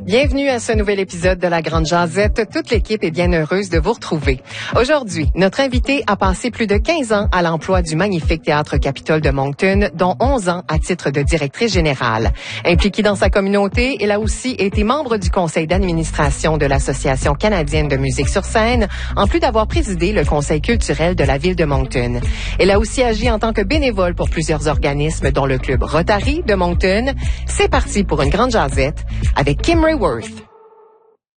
Bienvenue à ce nouvel épisode de La Grande Jazette. Toute l'équipe est bien heureuse de vous retrouver. Aujourd'hui, notre invité a passé plus de 15 ans à l'emploi du magnifique Théâtre Capitole de Moncton, dont 11 ans à titre de directrice générale. Impliquée dans sa communauté, elle a aussi été membre du conseil d'administration de l'Association canadienne de musique sur scène, en plus d'avoir présidé le conseil culturel de la ville de Moncton. Elle a aussi agi en tant que bénévole pour plusieurs organismes, dont le club Rotary de Moncton. C'est parti pour une grande jazette avec Kim Rayworth.